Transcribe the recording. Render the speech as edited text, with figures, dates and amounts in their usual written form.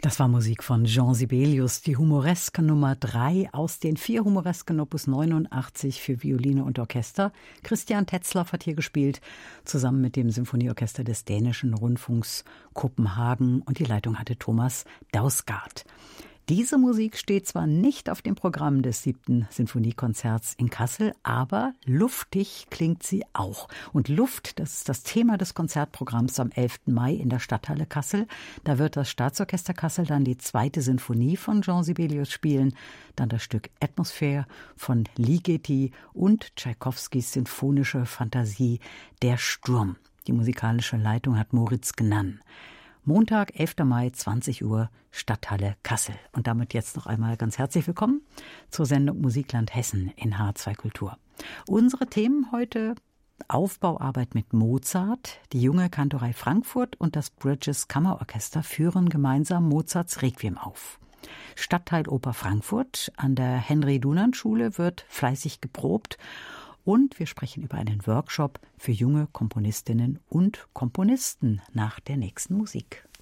Das war Musik von Jean Sibelius, die Humoreske Nummer 3 aus den 4 Humoresken Opus 89 für Violine und Orchester. Christian Tetzlaff hat hier gespielt, zusammen mit dem Symphonieorchester des Dänischen Rundfunks Kopenhagen, und die Leitung hatte Thomas Dausgaard. Diese Musik steht zwar nicht auf dem Programm des 7. Sinfoniekonzerts in Kassel, aber luftig klingt sie auch. Und Luft, das ist das Thema des Konzertprogramms am 11. Mai in der Stadthalle Kassel. Da wird das Staatsorchester Kassel dann die 2. Sinfonie von Jean Sibelius spielen, dann das Stück Atmosphere von Ligeti und Tschaikowskis sinfonische Fantasie Der Sturm. Die musikalische Leitung hat Moritz Gnann. Montag, 11. Mai, 20 Uhr, Stadthalle Kassel. Und damit jetzt noch einmal ganz herzlich willkommen zur Sendung Musikland Hessen in H2 Kultur. Unsere Themen heute: Aufbauarbeit mit Mozart. Die Junge Kantorei Frankfurt und das Bridges Kammerorchester führen gemeinsam Mozarts Requiem auf. Stadtteiloper Frankfurt an der Henry-Dunant-Schule wird fleißig geprobt. Und wir sprechen über einen Workshop für junge Komponistinnen und Komponisten nach der nächsten Musik.